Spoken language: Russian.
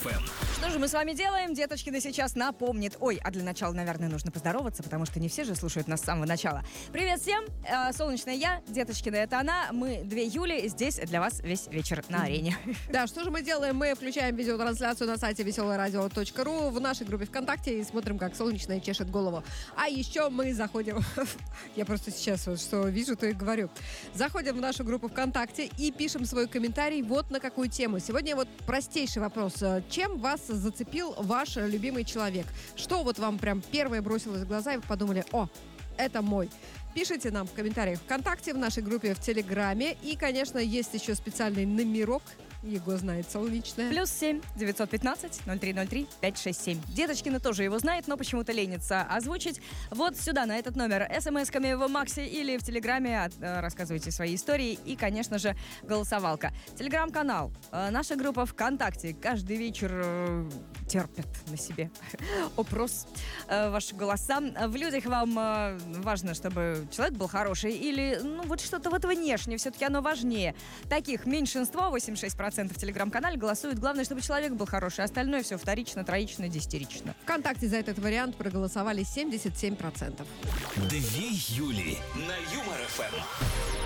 ФМ. Что же мы с вами делаем? Деточкина сейчас напомнит. Ой, а для начала, наверное, нужно поздороваться, потому что не все же слушают нас с самого начала. Привет всем! Солнечная я, Деточкина это она. Мы 2 Юли, здесь для вас весь вечер на арене. Да, что же мы делаем? Мы включаем видеотрансляцию на сайте веселорадио.ру, в нашей группе ВКонтакте и смотрим, как Солнечная чешет голову. А еще мы заходим... Я просто сейчас вот что вижу, то и говорю. Заходим в нашу группу ВКонтакте и пишем свой комментарий вот на какую тему. Сегодня вот простейший вопрос. Чем вас зацепил ваш любимый человек? Что вот вам прям первое бросилось в глаза и вы подумали: о, это мой? Пишите нам в комментариях ВКонтакте, в нашей группе в Телеграме. И, конечно, есть еще специальный номерок. Его знает Солнечная. +7 915 0303 567. Деточкина тоже его знает, но почему-то ленится озвучить. Вот сюда, на этот номер, смс-ками в Максе или в Телеграме рассказывайте свои истории. И, конечно же, голосовалка. Телеграм-канал, наша группа ВКонтакте. Каждый вечер терпят на себе опрос ваши голоса. В людях вам важно, чтобы человек был хороший или, вот что-то вот внешне, все-таки оно важнее. Таких меньшинство, 86% в Телеграм-канале голосуют. Главное, чтобы человек был хороший. Остальное все вторично, троично, десятирично. ВКонтакте за этот вариант проголосовали 77%. 2 Юли на Юмор ФМ.